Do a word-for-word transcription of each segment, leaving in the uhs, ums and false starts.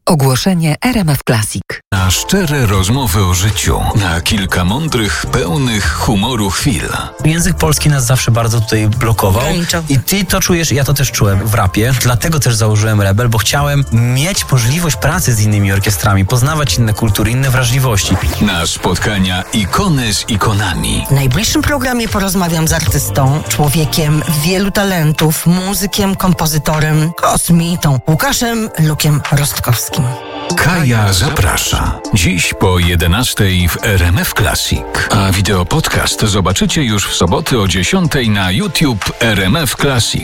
Ogłoszenie R M F Classic. Na szczere rozmowy o życiu, na kilka mądrych, pełnych humoru chwil. Język polski nas zawsze bardzo tutaj blokował. Graniczał. I ty to czujesz, ja to też czułem w rapie. Dlatego też założyłem Rebel, bo chciałem mieć możliwość pracy z innymi orkiestrami, poznawać inne kultury, inne wrażliwości. Na spotkania ikony z ikonami. W najbliższym programie porozmawiam z artystą, człowiekiem wielu talentów, muzykiem, kompozytorem, kosmitą, Łukaszem Lukiem Rostkowskim. Kaja zaprasza. Dziś po jedenastej w R M F Classic. A wideo podcast zobaczycie już w soboty o dziesiątej na YouTube R M F Classic.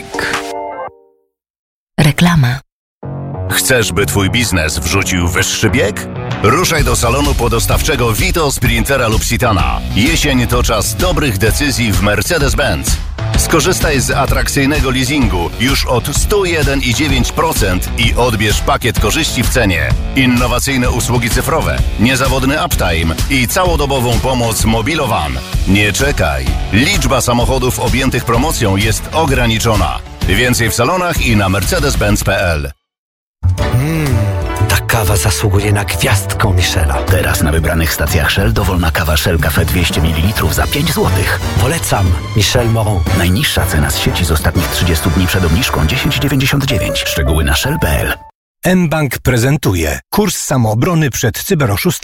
Reklama. Chcesz, by twój biznes wrzucił wyższy bieg? Ruszaj do salonu podostawczego Vito, Sprintera lub Citana. Jesień to czas dobrych decyzji w Mercedes-Benz. Skorzystaj z atrakcyjnego leasingu już od sto jeden i dziewięć procent i odbierz pakiet korzyści w cenie. Innowacyjne usługi cyfrowe, niezawodny uptime i całodobową pomoc Mobilowan. Nie czekaj. Liczba samochodów objętych promocją jest ograniczona. Więcej w salonach i na mercedes benz kropka p l. Mmm, ta kawa zasługuje na gwiazdkę Michela. Teraz na wybranych stacjach Shell dowolna kawa Shell Cafe dwieście mililitrów za pięć złotych. Polecam Michel Moron. Najniższa cena z sieci z ostatnich trzydziestu dni przed obniżką dziesięć dziewięćdziesiąt dziewięć. Szczegóły na shell kropka p l. mBank prezentuje kurs samoobrony przed cyberoszustami.